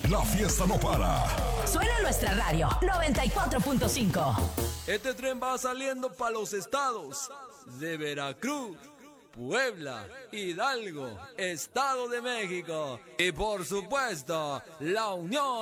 La fiesta no para. Suena nuestra radio 94.5. Este tren va saliendo para los estados de Veracruz, Puebla, Hidalgo, Estado de México y por supuesto, la Unión